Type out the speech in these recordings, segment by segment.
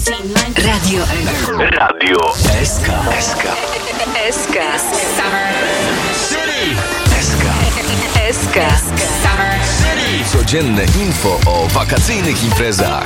Radio SK. SK. SK. Codzienne info o wakacyjnych imprezach.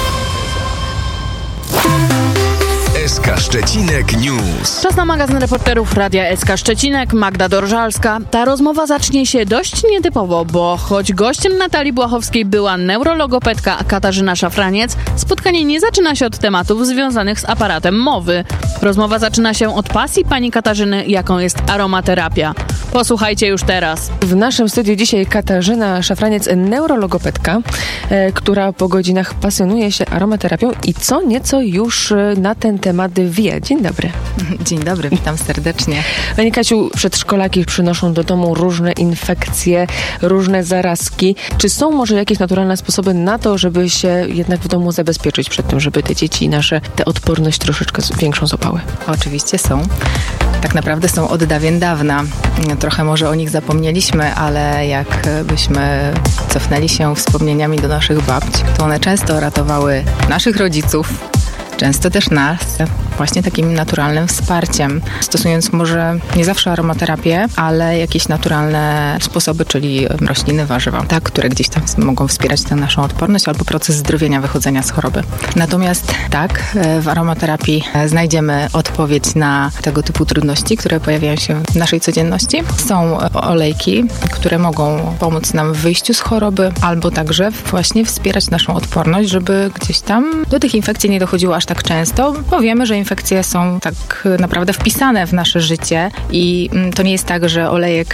SK Szczecinek News. Czas na magazyn reporterów Radia SK Szczecinek. Magda Dorżalska. Ta rozmowa zacznie się dość nietypowo, bo choć gościem Natalii Błachowskiej była neurologopedka Katarzyna Szafraniec, spotkanie nie zaczyna się od tematów związanych z aparatem mowy. Rozmowa zaczyna się od pasji pani Katarzyny, jaką jest aromaterapia. Posłuchajcie już teraz. W naszym studiu dzisiaj Katarzyna Szafraniec, neurologopedka, która po godzinach pasjonuje się aromaterapią i co nieco już na ten temat wie. Dzień dobry. Dzień dobry, witam serdecznie. Pani Kasiu, przedszkolaki przynoszą do domu różne infekcje, różne zarazki. Czy są może jakieś naturalne sposoby na to, żeby się jednak w domu zabezpieczyć przed tym, żeby te dzieci nasze tę odporność troszeczkę większą złapały? Oczywiście są. Tak naprawdę są od dawien dawna. Trochę może o nich zapomnieliśmy, ale jakbyśmy cofnęli się wspomnieniami do naszych babci, to one często ratowały naszych rodziców, często też nas, właśnie takim naturalnym wsparciem, stosując może nie zawsze aromaterapię, ale jakieś naturalne sposoby, czyli rośliny, warzywa, tak, które gdzieś tam mogą wspierać tę naszą odporność albo proces zdrowienia, wychodzenia z choroby. Natomiast tak, w aromaterapii znajdziemy odpowiedź na tego typu trudności, które pojawiają się w naszej codzienności. Są olejki, które mogą pomóc nam w wyjściu z choroby, albo także właśnie wspierać naszą odporność, żeby gdzieś tam do tych infekcji nie dochodziło aż tak często, bo wiemy, że infekcje są tak naprawdę wpisane w nasze życie i to nie jest tak, że olejek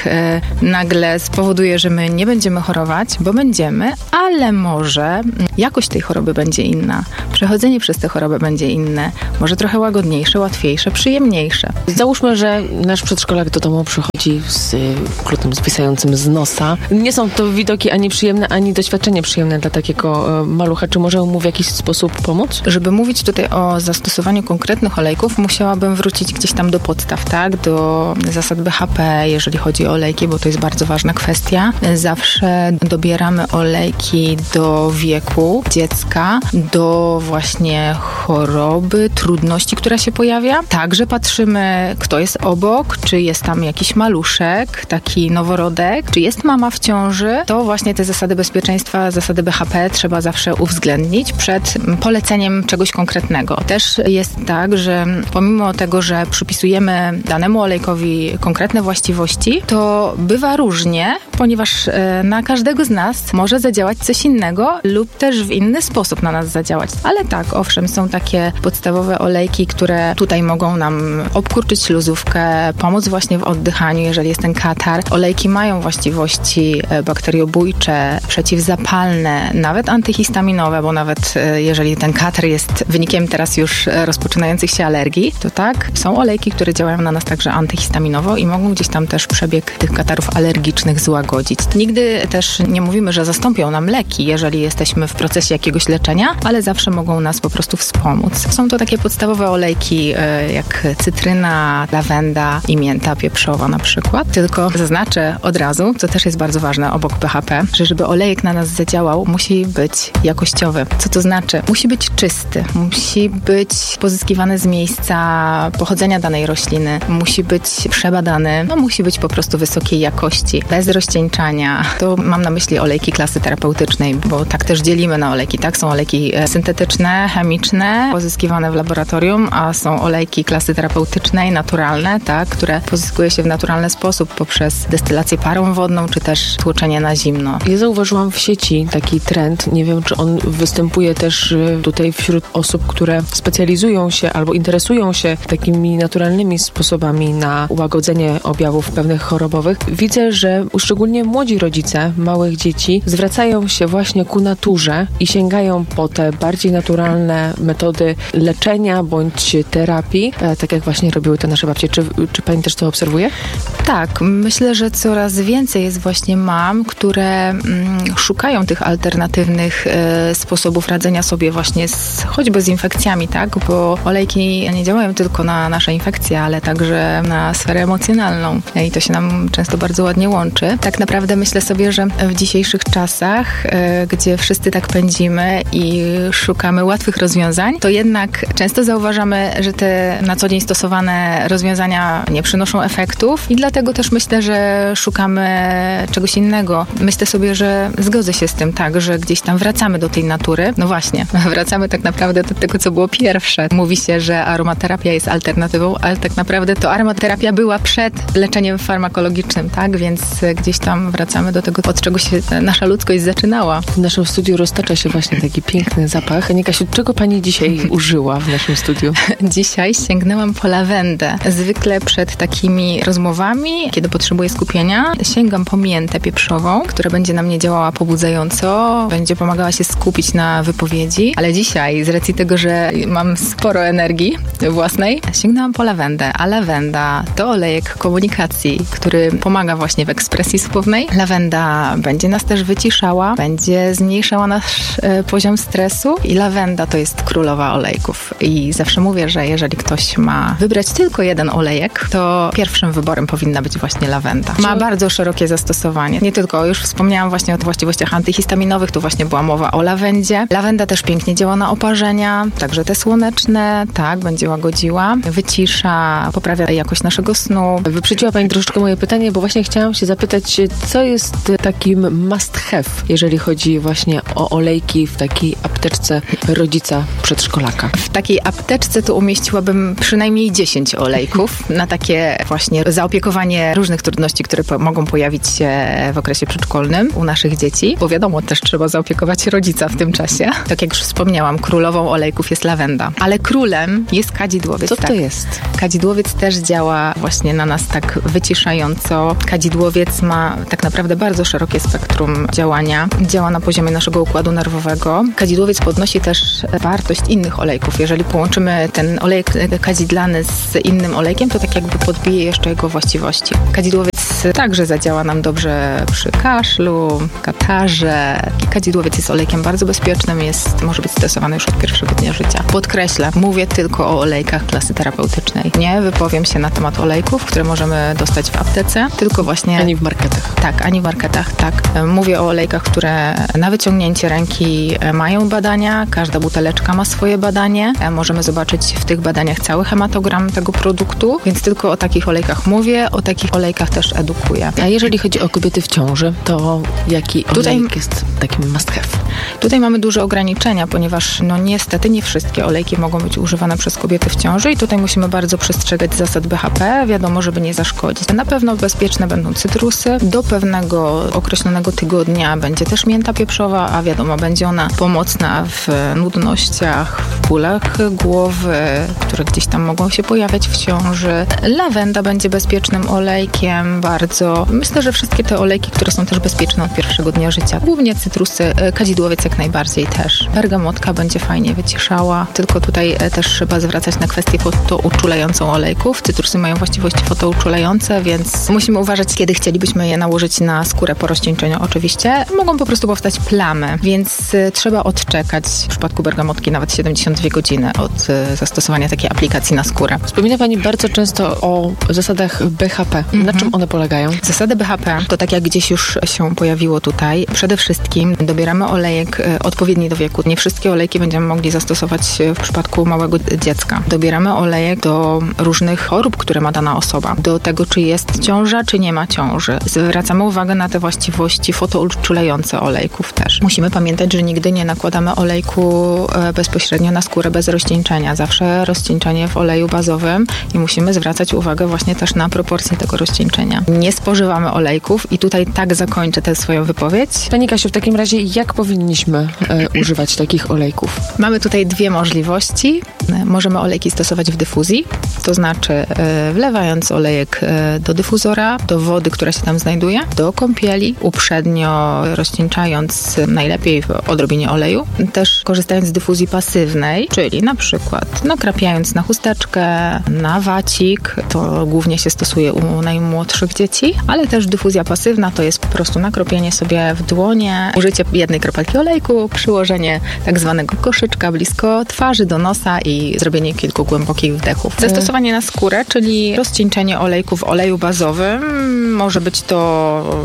nagle spowoduje, że my nie będziemy chorować, bo będziemy, ale może jakość tej choroby będzie inna. Przechodzenie przez tę chorobę będzie inne. Może trochę łagodniejsze, łatwiejsze, przyjemniejsze. Załóżmy, że nasz przedszkolak do domu przychodzi z klutem zwisającym z nosa. Nie są to widoki ani przyjemne, ani doświadczenie przyjemne dla takiego malucha. Czy możemy mu w jakiś sposób pomóc? Żeby mówić tutaj o zastosowaniu konkretnych olejków, musiałabym wrócić gdzieś tam do podstaw, tak? Do zasad BHP, jeżeli chodzi o olejki, bo to jest bardzo ważna kwestia. Zawsze dobieramy olejki do wieku dziecka, do właśnie choroby, trudności, która się pojawia. Także patrzymy, kto jest obok, czy jest tam jakiś maluszek, taki noworodek, czy jest mama w ciąży. To właśnie te zasady bezpieczeństwa, zasady BHP trzeba zawsze uwzględnić przed poleceniem czegoś konkretnego. Też jest tak, że pomimo tego, że przypisujemy danemu olejkowi konkretne właściwości, to bywa różnie, ponieważ na każdego z nas może zadziałać coś innego lub też w inny sposób na nas zadziałać. Ale tak, owszem, są takie podstawowe olejki, które tutaj mogą nam obkurczyć śluzówkę, pomóc właśnie w oddychaniu, jeżeli jest ten katar. Olejki mają właściwości bakteriobójcze, przeciwzapalne, nawet antyhistaminowe, bo nawet jeżeli ten katar jest wynikiem teraz już rozpoczynających się alergii, to tak, są olejki, które działają na nas także antyhistaminowo i mogą gdzieś tam też przebieg tych katarów alergicznych złagodzić. Nigdy też nie mówimy, że zastąpią nam leki, jeżeli jesteśmy w procesie jakiegoś leczenia, ale zawsze mogą nas po prostu wspomóc. Są to takie podstawowe olejki jak cytryna, lawenda i mięta pieprzowa na przykład. Tylko zaznaczę od razu, co też jest bardzo ważne obok BHP, że żeby olejek na nas zadziałał, musi być jakościowy. Co to znaczy? Musi być czysty, musi być pozyskiwany z miejsca pochodzenia danej rośliny, musi być przebadany, musi być po prostu wysokiej jakości, bez rozcieńczania. To mam na myśli olejki klasy terapeutycznej, bo tak też dzielimy na olejki, tak? Są olejki syntetyczne, chemiczne, pozyskiwane w laboratorium, a są olejki klasy terapeutycznej, naturalne, tak? Które pozyskuje się w naturalny sposób poprzez destylację parą wodną, czy też tłoczenie na zimno. Ja zauważyłam w sieci taki trend, nie wiem, czy on występuje też tutaj wśród osób, które specjalizują się albo interesują się takimi naturalnymi sposobami na łagodzenie objawów pewnych chorobowych. Widzę, że szczególnie młodzi rodzice małych dzieci zwracają się właśnie ku naturze i sięgają po te bardziej naturalne metody leczenia bądź terapii, tak jak właśnie robiły te nasze babcie. Czy pani też to obserwuje? Tak, myślę, że coraz więcej jest właśnie mam, które szukają tych alternatywnych sposobów radzenia sobie właśnie choćby z infekcjami, tak? Bo olejki olejki nie działają tylko na nasze infekcje, ale także na sferę emocjonalną i to się nam często bardzo ładnie łączy. Tak naprawdę myślę sobie, że w dzisiejszych czasach, gdzie wszyscy tak pędzimy i szukamy łatwych rozwiązań, to jednak często zauważamy, że te na co dzień stosowane rozwiązania nie przynoszą efektów i dlatego też myślę, że szukamy czegoś innego. Myślę sobie, że zgodzę się z tym, tak, że gdzieś tam wracamy do tej natury. No właśnie, wracamy tak naprawdę do tego, co było pierwsze. Mówi się, że aromaterapia jest alternatywą, ale tak naprawdę to aromaterapia była przed leczeniem farmakologicznym, tak? Więc gdzieś tam wracamy do tego, od czego się nasza ludzkość zaczynała. W naszym studiu roztacza się właśnie taki piękny zapach. Pani Kasiu, czego pani dzisiaj użyła w naszym studiu? Dzisiaj sięgnęłam po lawendę. Zwykle przed takimi rozmowami, kiedy potrzebuję skupienia, sięgam po miętę pieprzową, która będzie na mnie działała pobudzająco, będzie pomagała się skupić na wypowiedzi, ale dzisiaj z racji tego, że mam sporo energii własnej, sięgnęłam po lawendę, a lawenda to olejek komunikacji, który pomaga właśnie w ekspresji słownej. Lawenda będzie nas też wyciszała, będzie zmniejszała nasz poziom stresu i lawenda to jest królowa olejków. I zawsze mówię, że jeżeli ktoś ma wybrać tylko jeden olejek, to pierwszym wyborem powinna być właśnie lawenda. Ma bardzo szerokie zastosowanie. Nie tylko, już wspomniałam właśnie o właściwościach antyhistaminowych, tu właśnie była mowa o lawendzie. Lawenda też pięknie działa na oparzenia, także te słoneczne, tak, będzie łagodziła, wycisza, poprawia jakość naszego snu. Wyprzedziła pani troszeczkę moje pytanie, bo właśnie chciałam się zapytać, co jest takim must have, jeżeli chodzi właśnie o olejki w takiej apteczce rodzica przedszkolaka? W takiej apteczce to umieściłabym przynajmniej 10 olejków na takie właśnie zaopiekowanie różnych trudności, które mogą pojawić się w okresie przedszkolnym u naszych dzieci, bo wiadomo, też trzeba zaopiekować rodzica w tym czasie. Tak jak już wspomniałam, królową olejków jest lawenda, ale królem jest kadzidłowiec. Co to jest? Kadzidłowiec też działa właśnie na nas tak wyciszająco. Kadzidłowiec ma tak naprawdę bardzo szerokie spektrum działania. Działa na poziomie naszego układu nerwowego. Kadzidłowiec podnosi też wartość innych olejków. Jeżeli połączymy ten olejek kadzidlany z innym olejkiem, to tak jakby podbije jeszcze jego właściwości. Kadzidłowiec także zadziała nam dobrze przy kaszlu, katarze. Kadzidłowiec jest olejkiem bardzo bezpiecznym, może być stosowany już od pierwszego dnia życia. Podkreślę, mówię tylko o olejkach klasy terapeutycznej. Nie wypowiem się na temat olejków, które możemy dostać w aptece, tylko właśnie... Ani w marketach. Tak, ani w marketach, tak. Mówię o olejkach, które na wyciągnięcie ręki mają badania, każda buteleczka ma swoje badanie. Możemy zobaczyć w tych badaniach cały hematogram tego produktu, więc tylko o takich olejkach mówię, o takich olejkach też edukuję. A jeżeli chodzi o kobiety w ciąży, to jaki olejek jest takim must have? Tutaj mamy duże ograniczenia, ponieważ niestety nie wszystkie olejki mogą być używane przez kobiety w ciąży i tutaj musimy bardzo przestrzegać zasad BHP, wiadomo, żeby nie zaszkodzić. Na pewno bezpieczne będą cytrusy, do pewnego określonego tygodnia będzie też mięta pieprzowa, a wiadomo, będzie ona pomocna w nudnościach, w bólach głowy, które gdzieś tam mogą się pojawiać w ciąży. Lawenda będzie bezpiecznym olejkiem bardzo. Myślę, że wszystkie te olejki, które są też bezpieczne od pierwszego dnia życia. Głównie cytrusy, kadzidłowiec jak najbardziej też. Bergamotka będzie fajnie wyciszała, tylko tutaj też trzeba zwracać na kwestię fotouczulającą olejków. Cytrusy mają właściwości fotouczulające, więc musimy uważać, kiedy chcielibyśmy je nałożyć na skórę po rozcieńczeniu. Oczywiście mogą po prostu powstać plamy, więc trzeba odczekać w przypadku bergamotki nawet 72 godziny od zastosowania takiej aplikacji na skórę. Wspomina pani bardzo często o zasadach BHP. Na czym one polegają? Zasady BHP to tak jak gdzieś już się pojawiło tutaj. Przede wszystkim dobieramy olejek odpowiedni do wieku. Nie wszystkie olejki będziemy mogli zastosować w przypadku małego dziecka. Dobieramy olejek do różnych chorób, które ma dana osoba. Do tego, czy jest ciąża, czy nie ma ciąży. Zwracamy uwagę na te właściwości fotouczulające olejków też. Musimy pamiętać, że nigdy nie nakładamy olejku bezpośrednio na skórę bez rozcieńczenia. Zawsze rozcieńczenie w oleju bazowym i musimy zwracać uwagę właśnie też na proporcje tego rozcieńczenia. Nie spożywamy olejków i tutaj tak zakończę tę swoją wypowiedź. Pani Kasiu, w takim razie jak powinniśmy używać takich olejków? Mamy tutaj dwie możliwości. Możemy olejki stosować w dyfuzji, to znaczy wlewając olejek do dyfuzora, do wody, która się tam znajduje, do kąpieli, uprzednio rozcieńczając najlepiej w odrobinie oleju. Też korzystając z dyfuzji pasywnej, czyli na przykład nakrapiając na chusteczkę, na wacik, to głównie się stosuje u najmłodszych dzieci, dzieci, ale też dyfuzja pasywna to jest po prostu nakropienie sobie w dłonie, użycie jednej kropelki olejku, przyłożenie tak zwanego koszyczka blisko twarzy do nosa i zrobienie kilku głębokich wdechów. Zastosowanie na skórę, czyli rozcieńczenie olejku w oleju bazowym. Może być to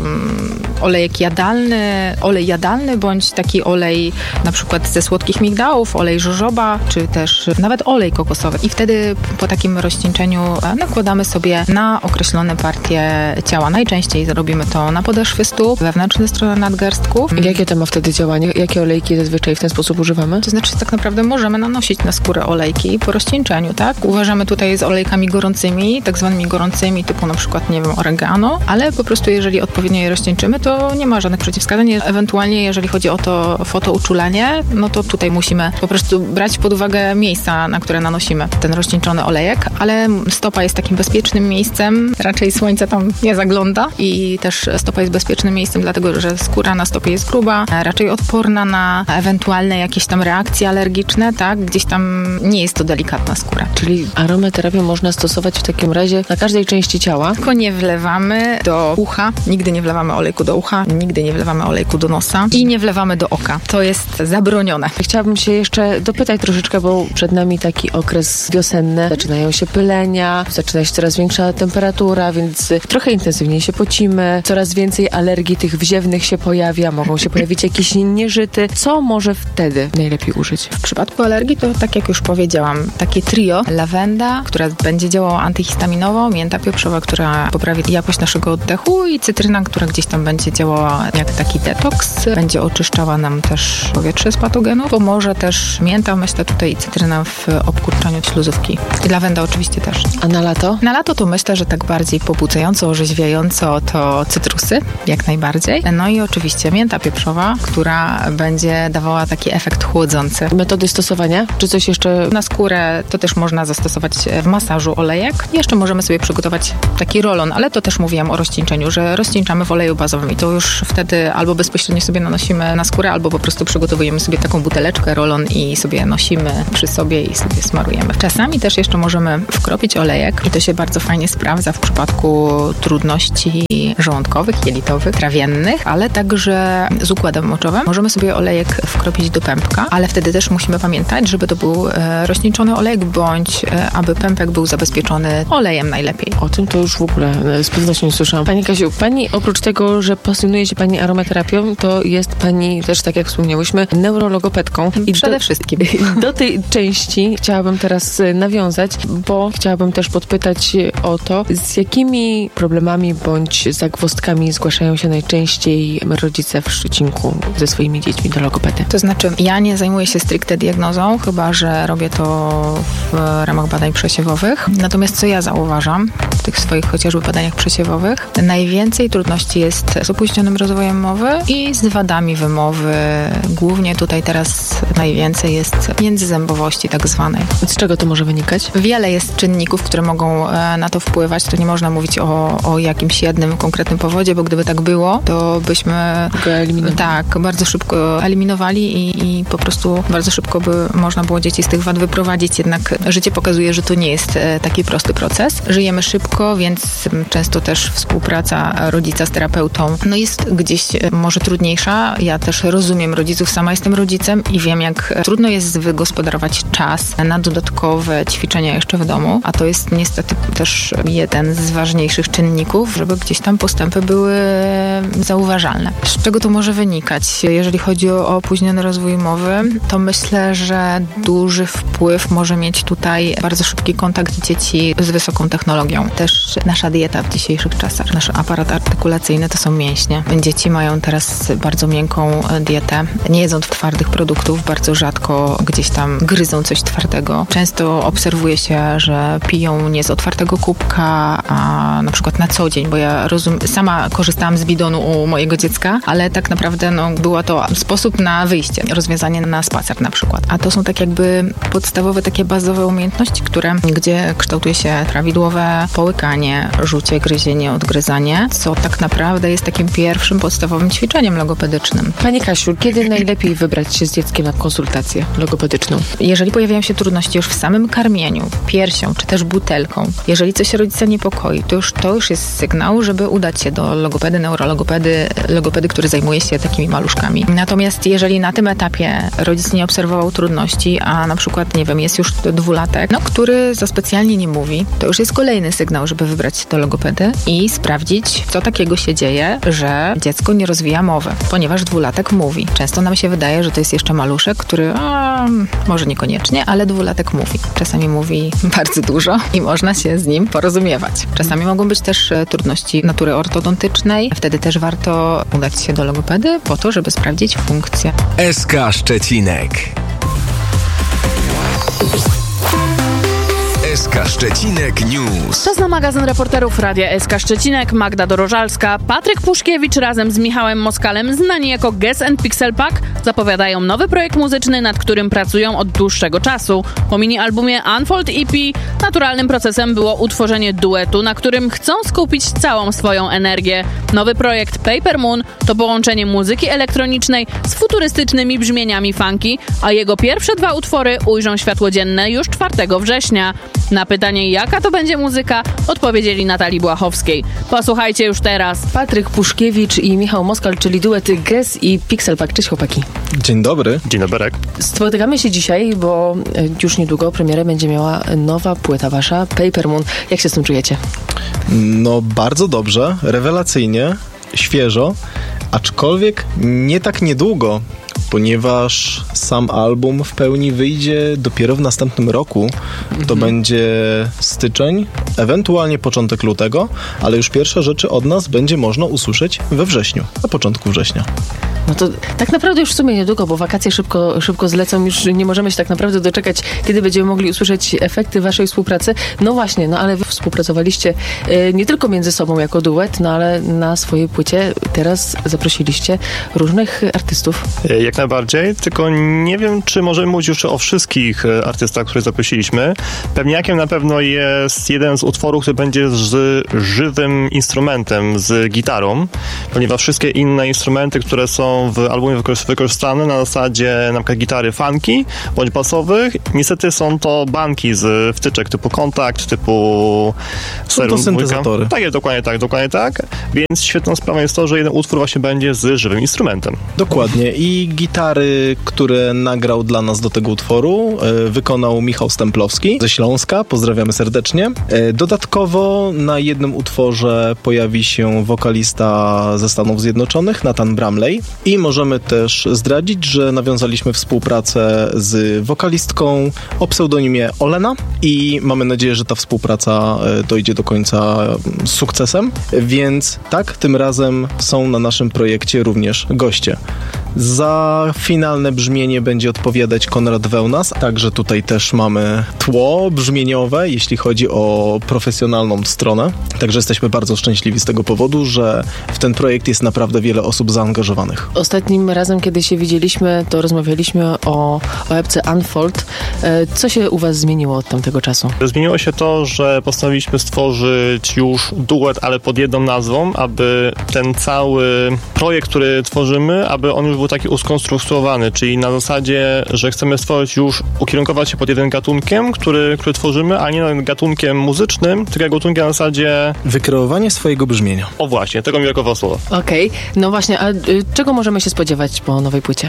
olej jadalny bądź taki olej na przykład ze słodkich migdałów, olej żożoba, czy też nawet olej kokosowy. I wtedy po takim rozcieńczeniu nakładamy sobie na określone partie ciała. Najczęściej robimy to na podeszwy stóp, wewnętrzne strony nadgarstków. Jakie to ma wtedy działanie? Jakie olejki zazwyczaj w ten sposób używamy? To znaczy tak naprawdę możemy nanosić na skórę olejki po rozcieńczeniu, tak? Uważamy tutaj z olejkami gorącymi, tak zwanymi gorącymi, typu na przykład, nie wiem, oregano, ale po prostu jeżeli odpowiednio je rozcieńczymy, to nie ma żadnych przeciwwskazań. Ewentualnie jeżeli chodzi o to fotouczulanie, no to tutaj musimy po prostu brać pod uwagę miejsca, na które nanosimy ten rozcieńczony olejek, ale stopa jest takim bezpiecznym miejscem, raczej słońce tam nie zagląda i też stopa jest bezpiecznym miejscem, dlatego że skóra na stopie jest gruba, raczej odporna na ewentualne jakieś tam reakcje alergiczne, tak? Gdzieś tam nie jest to delikatna skóra. Czyli aromaterapię można stosować w takim razie na każdej części ciała? Tylko nie wlewamy do ucha, nigdy nie wlewamy olejku do ucha, nigdy nie wlewamy olejku do nosa i nie wlewamy do oka. To jest zabronione. Chciałabym się jeszcze dopytać troszeczkę, bo przed nami taki okres wiosenny, zaczynają się pylenia, zaczyna się coraz większa temperatura, więc trochę intensywniej się pocimy, coraz więcej alergii tych wziewnych się pojawia, mogą się pojawić jakieś nieżyty. Co może wtedy najlepiej użyć? W przypadku alergii to, tak jak już powiedziałam, takie trio: lawenda, która będzie działała antyhistaminowo, mięta pieprzowa, która poprawi jakość naszego oddechu i cytryna, która gdzieś tam będzie działała jak taki detoks, będzie oczyszczała nam też powietrze z patogenów. Pomoże też mięta, myślę tutaj, i cytryna w obkurczaniu śluzówki. I lawenda oczywiście też. A na lato? Na lato to myślę, że tak bardziej pobudzająco, orzeźwiająco to cytrusy, jak najbardziej. No i oczywiście mięta pieprzowa, która będzie dawała taki efekt chłodzący. Metody stosowania? Czy coś jeszcze? Na skórę to też można zastosować w masażu olejek. Jeszcze możemy sobie przygotować taki rolon, ale to też mówiłam o rozcieńczeniu, że rozcieńczamy w oleju bazowym i to już wtedy albo bezpośrednio sobie nanosimy na skórę, albo po prostu przygotowujemy sobie taką buteleczkę, rolon i sobie nosimy przy sobie i sobie smarujemy. Czasami też jeszcze możemy wkropić olejek i to się bardzo fajnie sprawdza w przypadku trudności żołądkowych, jelitowych, trawiennych, ale także z układem moczowym. Możemy sobie olejek wkropić do pępka, ale wtedy też musimy pamiętać, żeby to był rozcieńczony olejek, bądź aby pępek był zabezpieczony olejem najlepiej. O tym to już w ogóle z pewnością nie słyszałam. Pani Kasiu, pani oprócz tego, że pasjonuje się pani aromaterapią, to jest pani też, tak jak wspomniałyśmy, neurologopedką. I przede wszystkim. Do tej części chciałabym teraz nawiązać, bo chciałabym też podpytać o to, z jakimi problemami bądź zagwozdkami zgłaszają się najczęściej rodzice w Szczecinku ze swoimi dziećmi do logopedy. To znaczy, ja nie zajmuję się stricte diagnozą, chyba że robię to w ramach badań przesiewowych. Natomiast co ja zauważam w tych swoich chociażby badaniach przesiewowych, najwięcej trudności jest z opóźnionym rozwojem mowy i z wadami wymowy. Głównie tutaj teraz najwięcej jest międzyzębowości tak zwanej. Z czego to może wynikać? Wiele jest czynników, które mogą na to wpływać. To nie można mówić o jakimś jednym konkretnym powodzie, bo gdyby tak było, to byśmy go eliminowali. Tak, bardzo szybko eliminowali i po prostu bardzo szybko by można było dzieci z tych wad wyprowadzić. Jednak życie pokazuje, że to nie jest taki prosty proces. Żyjemy szybko, więc często też współpraca rodzica z terapeutą jest gdzieś może trudniejsza. Ja też rozumiem rodziców, sama jestem rodzicem i wiem, jak trudno jest wygospodarować czas na dodatkowe ćwiczenia jeszcze w domu, a to jest niestety też jeden z ważniejszych czynników, żeby gdzieś tam postępy były zauważalne. Z czego to może wynikać? Jeżeli chodzi o opóźniony rozwój mowy, to myślę, że duży wpływ może mieć tutaj bardzo szybki kontakt dzieci z wysoką technologią. Też nasza dieta w dzisiejszych czasach, nasz aparat artykulacyjny to są mięśnie. Dzieci mają teraz bardzo miękką dietę. Nie jedzą twardych produktów, bardzo rzadko gdzieś tam gryzą coś twardego. Często obserwuje się, że piją nie z otwartego kubka, a na przykład na co dzień, bo ja sama korzystałam z bidonu u mojego dziecka, ale tak naprawdę było to sposób na wyjście, rozwiązanie na spacer na przykład. A to są tak jakby podstawowe, takie bazowe umiejętności, gdzie kształtuje się prawidłowe połykanie, rzucie, gryzienie, odgryzanie, co tak naprawdę jest takim pierwszym podstawowym ćwiczeniem logopedycznym. Pani Kasiu, kiedy najlepiej wybrać się z dzieckiem na konsultację logopedyczną? Jeżeli pojawiają się trudności już w samym karmieniu, piersią, czy też butelką, jeżeli coś rodzica niepokoi, to już jest sygnał, żeby udać się do logopedy, logopedy, który zajmuje się takimi maluszkami. Natomiast jeżeli na tym etapie rodzic nie obserwował trudności, a na przykład, nie wiem, jest już 2-latek, który za specjalnie nie mówi, to już jest kolejny sygnał, żeby wybrać się do logopedy i sprawdzić, co takiego się dzieje, że dziecko nie rozwija mowy, ponieważ 2-latek mówi. Często nam się wydaje, że to jest jeszcze maluszek, który może niekoniecznie, ale 2-latek mówi. Czasami mówi bardzo dużo i można się z nim porozumiewać. Czasami mogą być też trudności natury ortodontycznej. Wtedy też warto udać się do logopedy po to, żeby sprawdzić funkcję. SK Szczecinek. SK Szczecinek News. Czas na magazyn reporterów Radia SK Szczecinek. Magda Dorożalska, Patryk Puszkiewicz razem z Michałem Moskalem, znani jako Guess & Pixelpack, zapowiadają nowy projekt muzyczny, nad którym pracują od dłuższego czasu. Po mini-albumie Unfold EP naturalnym procesem było utworzenie duetu, na którym chcą skupić całą swoją energię. Nowy projekt Paper Moon to połączenie muzyki elektronicznej z futurystycznymi brzmieniami funky, a jego pierwsze 2 utwory ujrzą światło dzienne już 4 września. Na pytanie, jaka to będzie muzyka, odpowiedzieli Natalii Błachowskiej. Posłuchajcie już teraz. Patryk Puszkiewicz i Michał Moskal, czyli duet Guess i Pixelpack. Cześć chłopaki. Dzień dobry. Dzień dobry. Spotykamy się dzisiaj, bo już niedługo premierę będzie miała nowa płyta wasza, Paper Moon. Jak się z tym czujecie? No bardzo dobrze, rewelacyjnie, świeżo, aczkolwiek nie tak niedługo, ponieważ sam album w pełni wyjdzie dopiero w następnym roku. To będzie styczeń, ewentualnie początek lutego, ale już pierwsze rzeczy od nas będzie można usłyszeć we wrześniu, na początku września. No to tak naprawdę już w sumie niedługo, bo wakacje szybko zlecą, już nie możemy się tak naprawdę doczekać, kiedy będziemy mogli usłyszeć efekty waszej współpracy. No właśnie, ale wy współpracowaliście nie tylko między sobą jako duet, ale na swojej płycie teraz zaprosiliście różnych artystów. Jak najbardziej, tylko nie wiem, czy możemy mówić już o wszystkich artystach, których zaprosiliśmy. Pewniakiem na pewno jest jeden z utworów, który będzie z żywym instrumentem, z gitarą, ponieważ wszystkie inne instrumenty, które są w albumie wykorzystane na zasadzie na przykład gitary funky bądź basowych, niestety są to banki z wtyczek typu Kontakt, typu Są to syntezatory. Tak jest, dokładnie tak. Więc świetną sprawą jest to, że jeden utwór właśnie będzie z żywym instrumentem. Dokładnie. I gitary, które nagrał dla nas do tego utworu, wykonał Michał Stemplowski ze Śląska. Pozdrawiamy serdecznie. Dodatkowo na jednym utworze pojawi się wokalista ze Stanów Zjednoczonych, Nathan Bramley. I możemy też zdradzić, że nawiązaliśmy współpracę z wokalistką o pseudonimie Olena i mamy nadzieję, że ta współpraca dojdzie do końca z sukcesem. Więc tak, tym razem są na naszym projekcie również goście. Za finalne brzmienie będzie odpowiadać Konrad Wełnas, także tutaj też mamy tło brzmieniowe, jeśli chodzi o profesjonalną stronę. Także jesteśmy bardzo szczęśliwi z tego powodu, że w ten projekt jest naprawdę wiele osób zaangażowanych. Ostatnim razem, kiedy się widzieliśmy, to rozmawialiśmy o epce Unfold. Co się u was zmieniło od tamtego czasu? Zmieniło się to, że postanowiliśmy stworzyć już duet, ale pod jedną nazwą, aby ten cały projekt, który tworzymy, aby on już był taki uskonstruowany, czyli na zasadzie, że chcemy stworzyć już, ukierunkować się pod jeden gatunkiem, który tworzymy, a nie gatunkiem muzycznym, tylko gatunkiem na zasadzie... Wykreowanie swojego brzmienia. O właśnie, tego mi brakowało słowa. Okej, no właśnie, a czego możemy się spodziewać po nowej płycie?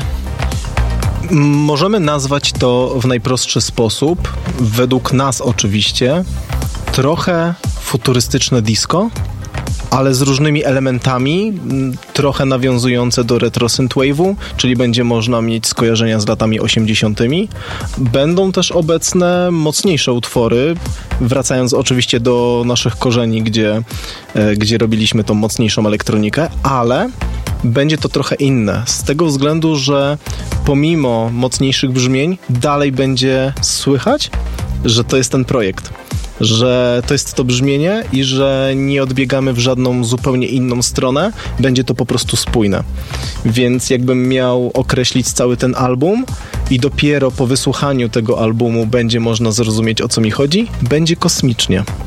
Możemy nazwać to w najprostszy sposób, według nas oczywiście, trochę futurystyczne disco, ale z różnymi elementami, trochę nawiązujące do retro synthwave'u, czyli będzie można mieć skojarzenia z latami 80. Będą też obecne mocniejsze utwory, wracając oczywiście do naszych korzeni, gdzie robiliśmy tą mocniejszą elektronikę, ale będzie to trochę inne, z tego względu, że pomimo mocniejszych brzmień dalej będzie słychać, że to jest ten projekt, że to jest to brzmienie i że nie odbiegamy w żadną zupełnie inną stronę, będzie to po prostu spójne. Więc jakbym miał określić cały ten album i dopiero po wysłuchaniu tego albumu będzie można zrozumieć, o co mi chodzi, będzie kosmicznie.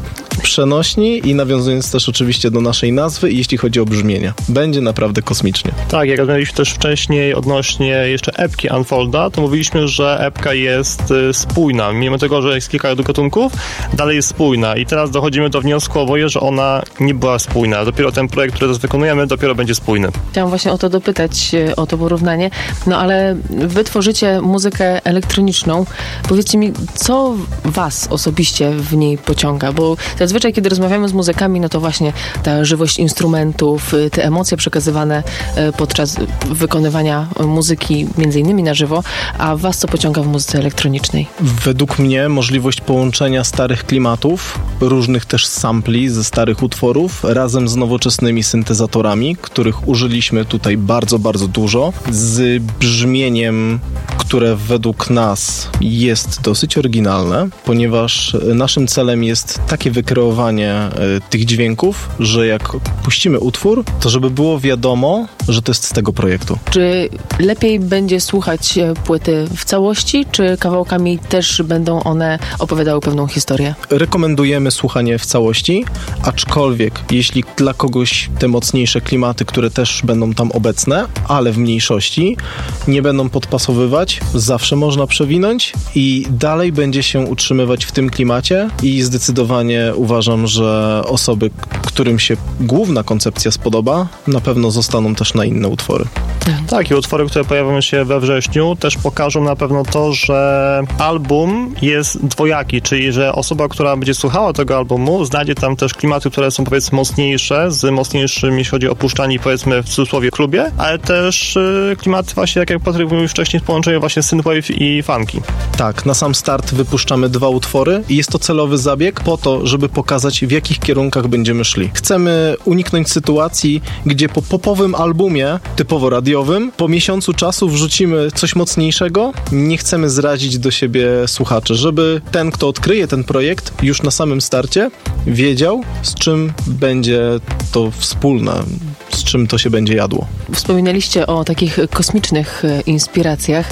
przenośni i nawiązując też oczywiście do naszej nazwy, jeśli chodzi o brzmienie. Będzie naprawdę kosmicznie. Tak, jak rozmawialiśmy też wcześniej odnośnie jeszcze epki Unfolda, to mówiliśmy, że epka jest spójna. Mimo tego, że jest kilka gatunków, dalej jest spójna. I teraz dochodzimy do wniosku oboje, że ona nie była spójna. Dopiero ten projekt, który teraz wykonujemy, dopiero będzie spójny. Chciałam właśnie o to dopytać, o to porównanie. No ale wy tworzycie muzykę elektroniczną. Powiedzcie mi, co was osobiście w niej pociąga? Bo zazwyczaj, kiedy rozmawiamy z muzykami, no to właśnie ta żywość instrumentów, te emocje przekazywane podczas wykonywania muzyki, między innymi na żywo, a was co pociąga w muzyce elektronicznej? Według mnie możliwość połączenia starych klimatów, różnych też sampli ze starych utworów, razem z nowoczesnymi syntezatorami, których użyliśmy tutaj bardzo, bardzo dużo, z brzmieniem, które według nas jest dosyć oryginalne, ponieważ naszym celem jest takie wykreowanie tych dźwięków, że jak puścimy utwór, to żeby było wiadomo, że to jest z tego projektu. Czy lepiej będzie słuchać płyty w całości, czy kawałkami też będą one opowiadały pewną historię? Rekomendujemy słuchanie w całości, aczkolwiek jeśli dla kogoś te mocniejsze klimaty, które też będą tam obecne, ale w mniejszości, nie będą podpasowywać, zawsze można przewinąć i dalej będzie się utrzymywać w tym klimacie i zdecydowanie uważam, że osoby, którym się główna koncepcja spodoba, na pewno zostaną też na inne utwory. Tak, i utwory, które pojawią się we wrześniu, też pokażą na pewno to, że album jest dwojaki, czyli że osoba, która będzie słuchała tego albumu, znajdzie tam też klimaty, które są powiedzmy mocniejsze, z mocniejszym, jeśli chodzi o puszczanie, powiedzmy w cudzysłowie klubie, ale też klimaty właśnie, jak Patryk mówił już wcześniej, w połączeniu właśnie synthwave i funky. Tak, na sam start wypuszczamy 2 utwory i jest to celowy zabieg po to, żeby pokazać, w jakich kierunkach będziemy szli. Chcemy uniknąć sytuacji, gdzie po popowym albumie, typowo radiowym, po miesiącu czasu wrzucimy coś mocniejszego. Nie chcemy zrazić do siebie słuchaczy, żeby ten, kto odkryje ten projekt, już na samym starcie wiedział, z czym będzie to wspólne, z czym to się będzie jadło. Wspominaliście o takich kosmicznych inspiracjach.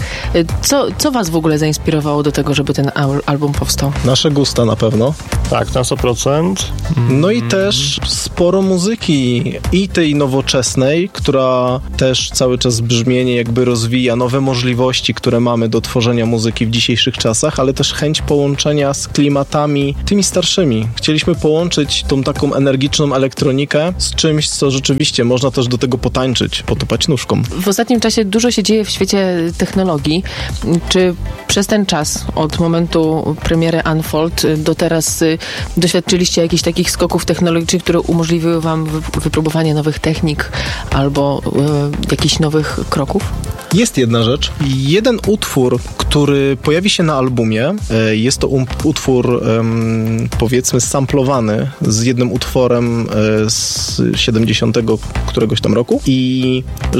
Co was w ogóle zainspirowało do tego, żeby ten album powstał? Nasze gusta na pewno. Tak, na 100%. No i też sporo muzyki i tej nowoczesnej, która też cały czas brzmienie jakby rozwija, nowe możliwości, które mamy do tworzenia muzyki w dzisiejszych czasach, ale też chęć połączenia z klimatami tymi starszymi. Chcieliśmy połączyć tą taką energiczną elektronikę z czymś, co rzeczywiście można też do tego potańczyć, potupać nóżką. W ostatnim czasie dużo się dzieje w świecie technologii. Czy przez ten czas, od momentu premiery Unfold do teraz doświadczyliście jakichś takich skoków technologicznych, które umożliwiły wam wypróbowanie nowych technik albo jakichś nowych kroków? Jest jedna rzecz. Jeden utwór, który pojawi się na albumie, jest to utwór powiedzmy samplowany z jednym utworem z 70 któregoś tam roku i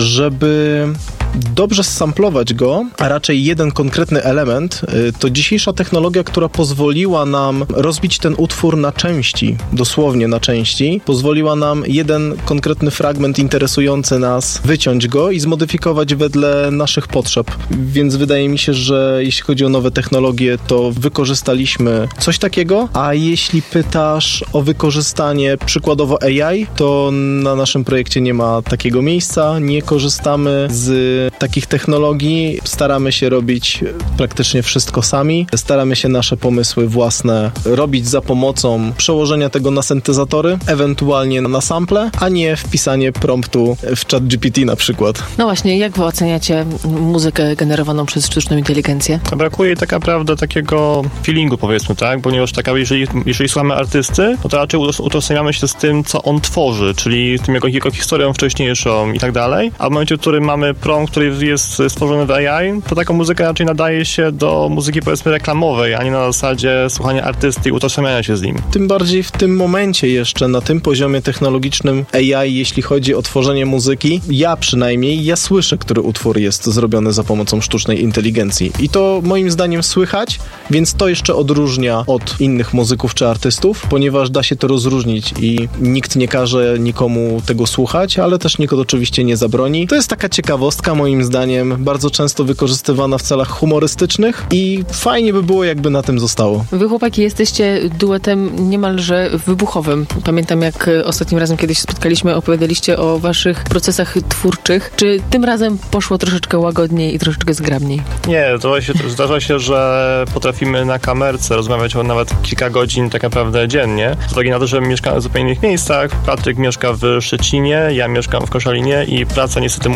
żeby dobrze zsamplować go, a raczej jeden konkretny element, to dzisiejsza technologia, która pozwoliła nam rozbić ten utwór na części, dosłownie na części, pozwoliła nam jeden konkretny fragment interesujący nas wyciąć go i zmodyfikować wedle naszych potrzeb. Więc wydaje mi się, że jeśli chodzi o nowe technologie, to wykorzystaliśmy coś takiego, a jeśli pytasz o wykorzystanie przykładowo AI, to na naszym projekcie nie ma takiego miejsca, nie korzystamy z takich technologii, staramy się robić praktycznie wszystko sami, staramy się nasze pomysły własne robić za pomocą przełożenia tego na syntezatory, ewentualnie na sample, a nie wpisanie promptu w ChatGPT na przykład. No właśnie, jak wy oceniacie muzykę generowaną przez sztuczną inteligencję? Brakuje jej tak naprawdę takiego feelingu, powiedzmy, tak? Ponieważ jeżeli słuchamy artysty, to raczej utożsamiamy się z tym, co on tworzy, czyli tym jego historią wcześniejszą i tak dalej, a w momencie, w którym mamy prompt, który jest stworzony w AI, to taka muzyka raczej nadaje się do muzyki, powiedzmy, reklamowej, a nie na zasadzie słuchania artysty i utożsamiania się z nim. Tym bardziej w tym momencie jeszcze, na tym poziomie technologicznym AI, jeśli chodzi o tworzenie muzyki, ja słyszę, który utwór jest zrobiony za pomocą sztucznej inteligencji. I to moim zdaniem słychać, więc to jeszcze odróżnia od innych muzyków czy artystów, ponieważ da się to rozróżnić i nikt nie każe nikomu tego słuchać, ale też nikt oczywiście nie zabroni. To jest taka ciekawostka, moim zdaniem bardzo często wykorzystywana w celach humorystycznych i fajnie by było, jakby na tym zostało. Wy, chłopaki, jesteście duetem niemalże wybuchowym. Pamiętam, jak ostatnim razem, kiedy się spotkaliśmy, opowiadaliście o waszych procesach twórczych. Czy tym razem poszło troszeczkę łagodniej i troszeczkę zgrabniej? Nie, zdarza się, że potrafimy na kamerce rozmawiać o nawet kilka godzin tak naprawdę dziennie. Z uwagi na to, że mieszkamy w zupełnie innych miejscach. Patryk mieszka w Szczecinie, ja mieszkam w Koszalinie i pracę niestety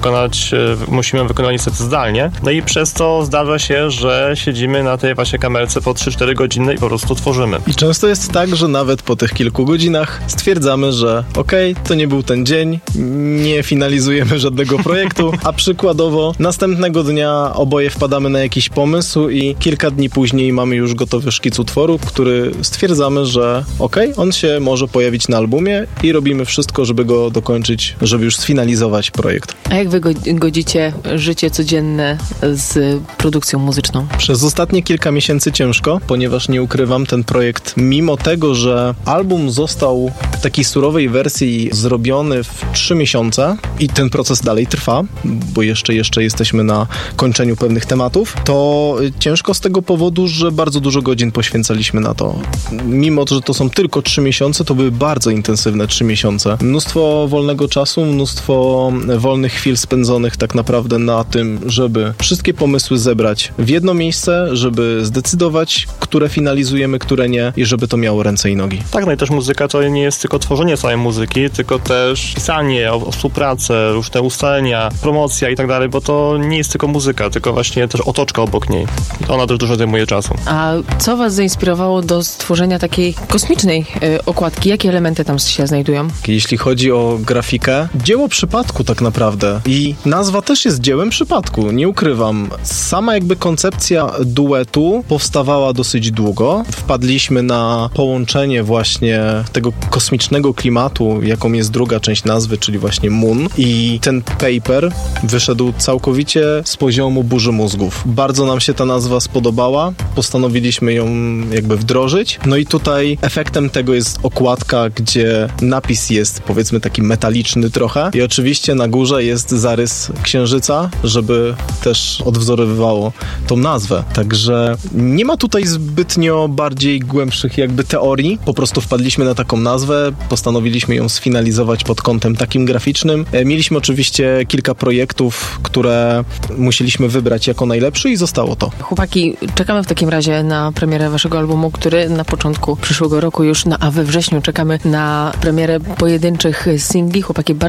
musimy wykonać niestety zdalnie. No i przez to zdarza się, że siedzimy na tej właśnie kamerce po 3-4 godziny i po prostu tworzymy. I często jest tak, że nawet po tych kilku godzinach stwierdzamy, że to nie był ten dzień, nie finalizujemy żadnego projektu, a przykładowo następnego dnia oboje wpadamy na jakiś pomysł i kilka dni później mamy już gotowy szkic utworu, który stwierdzamy, że on się może pojawić na albumie i robimy wszystko, żeby go dokończyć, żeby już sfinalizować projekt. A jak wy godzicie życie codzienne z produkcją muzyczną? Przez ostatnie kilka miesięcy ciężko, ponieważ nie ukrywam, ten projekt, mimo tego, że album został w takiej surowej wersji zrobiony w 3 miesiące i ten proces dalej trwa, bo jeszcze jesteśmy na kończeniu pewnych tematów, to ciężko z tego powodu, że bardzo dużo godzin poświęcaliśmy na to. Mimo, że to są tylko 3 miesiące, to były bardzo intensywne 3 miesiące. Mnóstwo wolnego czasu, mnóstwo wolnych chwil spędzonych tak naprawdę na tym, żeby wszystkie pomysły zebrać w jedno miejsce, żeby zdecydować, które finalizujemy, które nie i żeby to miało ręce i nogi. Tak, no i też muzyka to nie jest tylko tworzenie samej muzyki, tylko też pisanie, o współpracę, różne ustalenia, promocja i tak dalej, bo to nie jest tylko muzyka, tylko właśnie też otoczka obok niej. Ona też dużo zajmuje czasu. A co was zainspirowało do stworzenia takiej kosmicznej okładki? Jakie elementy tam się znajdują? Jeśli chodzi o grafikę, dzieło przypadku tak naprawdę i nazwa też jest dziełem przypadku, nie ukrywam. Sama jakby koncepcja duetu powstawała dosyć długo. Wpadliśmy na połączenie właśnie tego kosmicznego klimatu, jaką jest druga część nazwy, czyli właśnie Moon, i ten paper wyszedł całkowicie z poziomu burzy mózgów. Bardzo nam się ta nazwa spodobała, postanowiliśmy ją jakby wdrożyć. No i tutaj efektem tego jest okładka, gdzie napis jest, powiedzmy, taki metaliczny trochę i oczywiście na górze jest zarys księżyca, żeby też odwzorowywało tą nazwę. Także nie ma tutaj zbytnio bardziej głębszych jakby teorii. Po prostu wpadliśmy na taką nazwę, postanowiliśmy ją sfinalizować pod kątem takim graficznym. Mieliśmy oczywiście kilka projektów, które musieliśmy wybrać jako najlepszy i zostało to. Chłopaki, czekamy w takim razie na premierę waszego albumu, który na początku przyszłego roku już, a we wrześniu czekamy na premierę pojedynczych singli. Chłopaki,